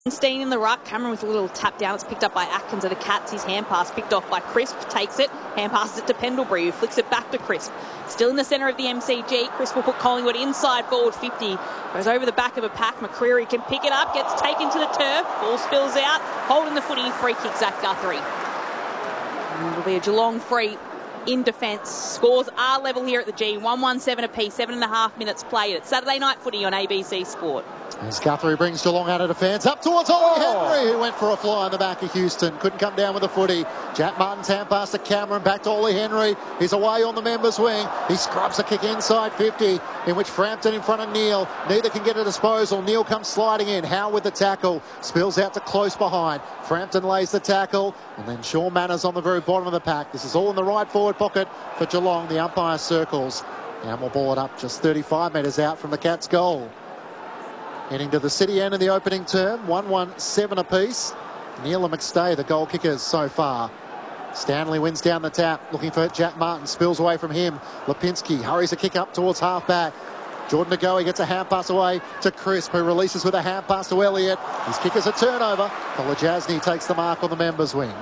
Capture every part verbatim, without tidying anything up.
Steen in the ruck. Cameron with a little tap down. It's picked up by Atkins of the Cats. His hand pass picked off by Crisp. Takes it. Hand passes it to Pendlebury, who flicks it back to Crisp. Still in the centre of the M C G. Crisp will put Collingwood inside forward fifty. Goes over the back of a pack. McCreary can pick it up. Gets taken to the turf. Ball spills out. Holding the footy. Free kick, Zach Guthrie. And it'll be a Geelong free in defence. Scores are level here at the G. one one seven apiece. Seven and a half minutes played. It's Saturday Night Footy on A B C Sport. As Guthrie brings Geelong out of defence, up towards Ollie Oh. Henry, who went for a fly in the back of Houston. Couldn't come down with the footy. Jack Martin's hand pass to Cameron, back to Ollie Henry. He's away on the members' wing. He scrubs a kick inside fifty, in which Frampton in front of Neil. Neither can get a disposal. Neil comes sliding in. Howe with the tackle. Spills out to close behind. Frampton lays the tackle, and then Shaun Manners on the very bottom of the pack. This is all in the right forward pocket for Geelong. The umpire circles. And we'll ball it up just thirty-five metres out from the Cats' goal. Heading to the city end of the opening term, one one seven apiece. Neil and McStay, the goal kickers so far. Stanley wins down the tap, looking for Jack Martin, spills away from him. Lipinski hurries a kick up towards half-back. Jordan Agoe gets a hand pass away to Crisp, who releases with a hand pass to Elliott. His kick is a turnover. Kolajasny takes the mark on the members' wing.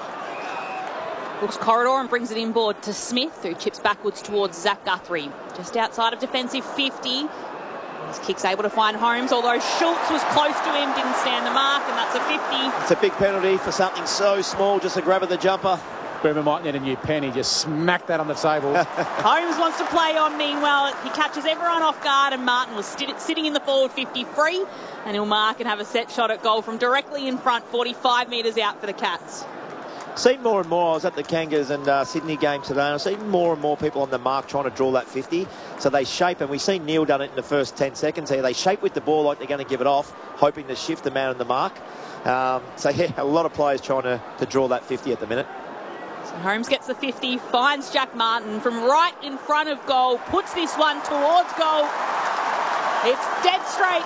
Looks corridor and brings it inboard to Smith, who chips backwards towards Zach Guthrie. Just outside of defensive fifty. His kick's able to find Holmes, although Schultz was close to him, didn't stand the mark, and that's a fifty. It's a big penalty for something so small, just a grab of the jumper. Bremer might need a new pen. He just smacked that on the table. Holmes wants to play on, meanwhile. He catches everyone off guard, and Martin was st- sitting in the forward fifty free, and he'll mark and have a set shot at goal from directly in front, forty-five metres out for the Cats. Seen more and more. I was at the Kangas and uh, Sydney game today, and I've seen more and more people on the mark trying to draw that fifty. So they shape, and we've seen Neil done it in the first ten seconds here. They shape with the ball like they're going to give it off, hoping to shift the man on the mark. Um, so, yeah, a lot of players trying to, to draw that fifty at the minute. So Holmes gets the fifty, finds Jack Martin from right in front of goal, puts this one towards goal. It's dead straight.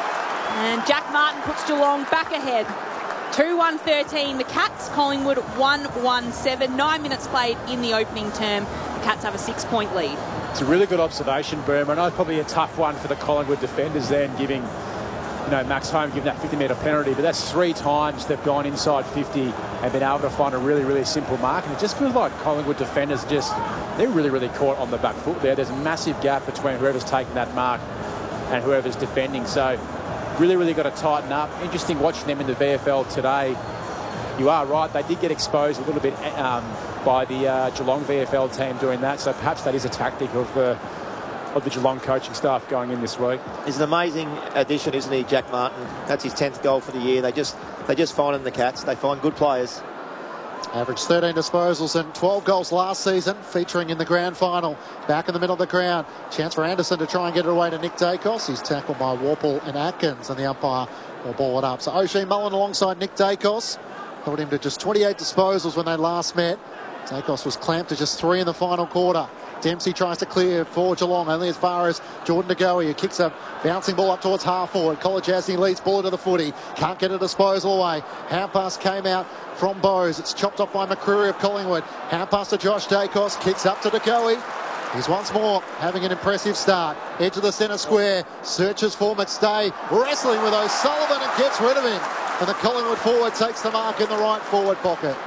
And Jack Martin puts Geelong back ahead. two one thirteen, the Cats, Collingwood one one seven. Nine minutes played in the opening term. The Cats have a six-point lead. It's a really good observation, Burma. I know it's probably a tough one for the Collingwood defenders then, giving, you know, Max Holmes giving that fifty metre penalty, but that's three times they've gone inside fifty and been able to find a really, really simple mark. And it just feels like Collingwood defenders just, they're really, really caught on the back foot there. There's a massive gap between whoever's taking that mark and whoever's defending. So really, really got to tighten up. Interesting watching them in the V F L today. You are right, they did get exposed a little bit um, by the uh, Geelong V F L team doing that, so perhaps that is a tactic of the of the Geelong coaching staff going in this week. He's an amazing addition, isn't he, Jack Martin? That's his tenth goal for the year. They just they just find in the Cats. They find good players. Averaged thirteen disposals and twelve goals last season, featuring in the grand final. Back in the middle of the ground. Chance for Anderson to try and get it away to Nick Dacos. He's tackled by Warple and Atkins, and the umpire will ball it up. So O'Shea Mullen alongside Nick Dacos. Held him to just twenty-eight disposals when they last met. Dacos was clamped to just three in the final quarter. Dempsey tries to clear for Geelong, only as far as Jordan Agoe, who kicks a bouncing ball up towards half forward. Kolajasny leads ball to the footy. Can't get a disposal away. Hand pass came out from Bowes. It's chopped off by McCreary of Collingwood. Hand pass to Josh Dacos. Kicks up to Agoe. He's once more having an impressive start. Edge of the centre square. Searches for McStay. Wrestling with O'Sullivan and gets rid of him. And the Collingwood forward takes the mark in the right forward pocket.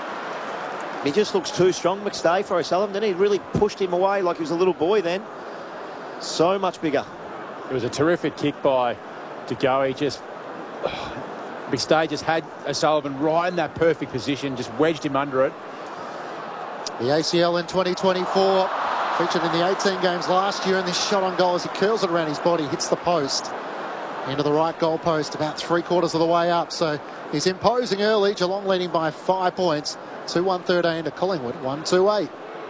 He just looks too strong, McStay, for O'Sullivan, didn't he? Really pushed him away like he was a little boy then. So much bigger. It was a terrific kick by Agoe. Just McStay just had O'Sullivan right in that perfect position, just wedged him under it. The A C L in twenty twenty-four, featured in the eighteen games last year, and this shot on goal as he curls it around his body, hits the post. Into the right goal post, about three quarters of the way up. So he's imposing early. Geelong leading by five points. two one thirteen to Collingwood, one two eight.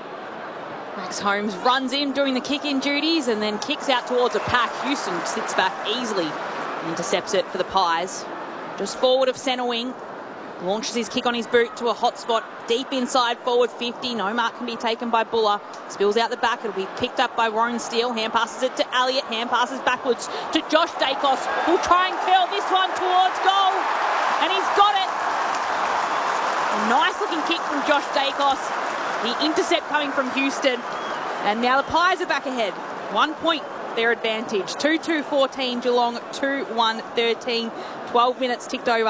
Max Holmes runs in doing the kick-in duties and then kicks out towards a pack. Houston sits back easily and intercepts it for the Pies. Just forward of centre wing. Launches his kick on his boot to a hot spot deep inside forward fifty. No mark can be taken by Buller. Spills out the back. It'll be picked up by Warren Steele. Hand passes it to Elliott. Hand passes backwards to Josh Dacos, who'll try and curl this one towards goal. And he's got it. A nice looking kick from Josh Dacos. The intercept coming from Houston. And now the Pies are back ahead. One point their advantage. two two fourteen Geelong, two one thirteen. twelve minutes ticked over.